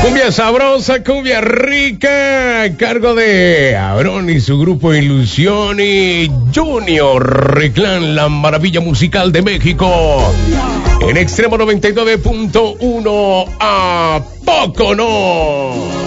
Cumbia sabrosa, cumbia rica, a cargo de Abrón y su grupo Ilusión y Junior Reclán, la maravilla musical de México. En Extremo 99.1, ¿a poco no?